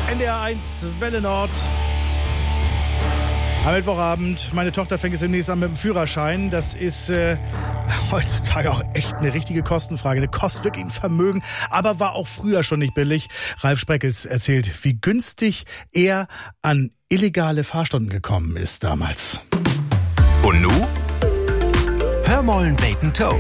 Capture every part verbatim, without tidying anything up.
N D R eins Welle Nord. Am Mittwochabend, meine Tochter fängt jetzt demnächst an mit dem Führerschein. Das ist äh, heutzutage auch echt eine richtige Kostenfrage. Eine kostet wirklich ein Vermögen, aber war auch früher schon nicht billig. Ralf Spreckels erzählt, wie günstig er an illegale Fahrstunden gekommen ist damals. Und nu? Hör mollen Bacon Toe.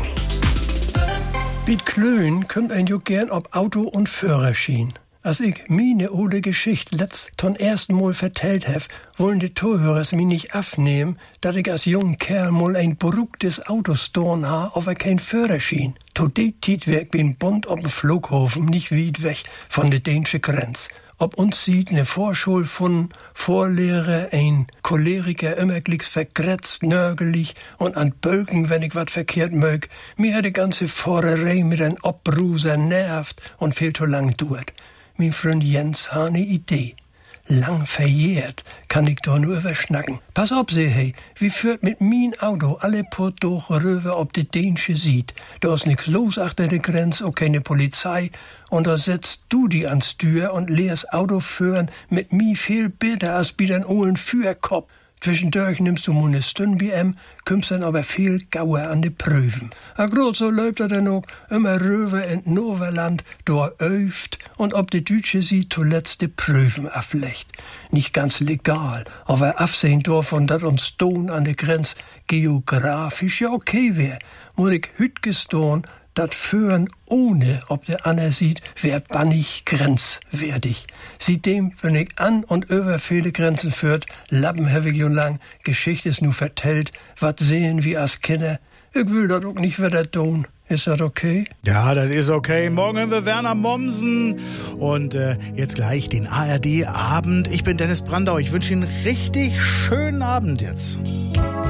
Wie Klöen kümmt ein jo gern ob Auto und Führerschein. Als ich meine ole Geschichte letzt zum ersten Mal vertellt hef, wollen die Zuhörers mich nicht abnehmen, dass ich als junger Kerl mal ein beruhigtes Auto storen ha, auf er kein Führerschein. To de Tiet werk bin Bund op dem Flughafen, nicht weit weg von der dänische Grenz. Ob uns sieht ne Vorschul von Vorlehrer, ein Choleriker, immer glicks vergrätzt, nörgelig und an Bölken, wenn ich wat verkehrt mög. Mir hat die ganze Fahrerei mit ein Obruser nervt und viel zu lang dauert. Mein Freund Jens ha ne Idee. Lang verjährt kann ich doch nur überschnacken. Pass auf, seh hey, wie führt mit mein Auto alle Port durch rüber ob die dänische sieht. Da ist nix los achter der Grenze, auch keine Polizei. Und da setzt du die ans Tür und lehrst Auto führen mit mi viel besser als bi den ohlen Führerkopf. Zwischendurch nimmst du mo ne Stund wie em, kümmst dann aber viel gauer an die Prüfen. A grad so läuft er dann auch immer rüber in Noverland, da öft und ob die Dütsche sie zuletzt die Prüfen aflecht. Nicht ganz legal, aber absehen davon, dass uns Don an der Grenz geografisch ja okay wär, muss ich hüt gestohn, dat Führen ohne, ob der Anna sieht, wär bannig grenzwertig. Seitdem bin ich an und über viele Grenzen führt, Lappen hab ich jo lang, Geschichte ist nu vertellt, wat sehen wir als Kinder. Ich will dat auch nicht wieder tun. Ist das okay? Ja, das ist okay. Morgen hören wir Werner Mommsen und äh, jetzt gleich den A R D-Abend. Ich bin Dennis Brandau. Ich wünsche Ihnen einen richtig schönen Abend jetzt.